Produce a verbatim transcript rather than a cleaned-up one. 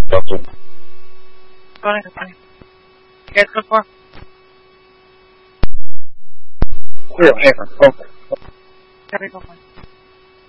Delta. Running, running. Get the four. Clear, Haver. Focus. Copy, go for it.